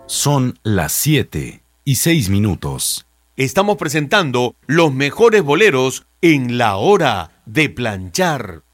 Son las 7:06. Estamos presentando los mejores boleros en la hora de planchar.